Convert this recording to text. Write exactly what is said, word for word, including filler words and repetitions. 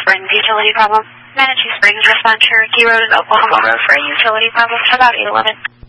Springs utility problem. Manitou Springs, respond Cherokee Road in Oklahoma Road for a utility problem about eight eleven.